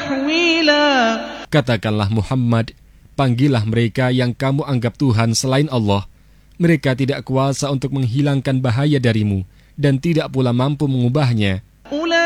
تحويلا. Katakanlah Muhammad, panggillah mereka yang kamu anggap Tuhan selain Allah. Mereka tidak kuasa untuk menghilangkan bahaya darimu dan tidak pula mampu mengubahnya.